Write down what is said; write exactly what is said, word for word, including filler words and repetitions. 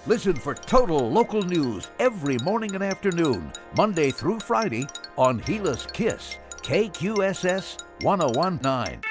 Listen for total local news every morning and afternoon, Monday through Friday on Gila's Kiss, K Q S S one oh one point nine.